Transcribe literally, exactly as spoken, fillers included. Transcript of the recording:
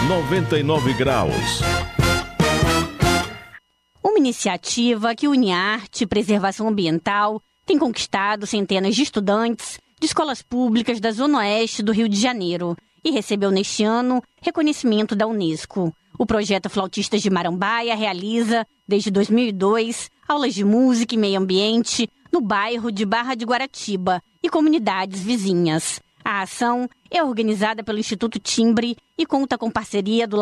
noventa e nove graus. Uma iniciativa que une arte e preservação ambiental tem conquistado centenas de estudantes de escolas públicas da Zona Oeste do Rio de Janeiro e recebeu neste ano reconhecimento da Unesco. O projeto Flautistas de Marambaia realiza, desde dois mil e dois, aulas de música e meio ambiente no bairro de Barra de Guaratiba e comunidades vizinhas. A ação é organizada pelo Instituto Timbre e conta com parceria do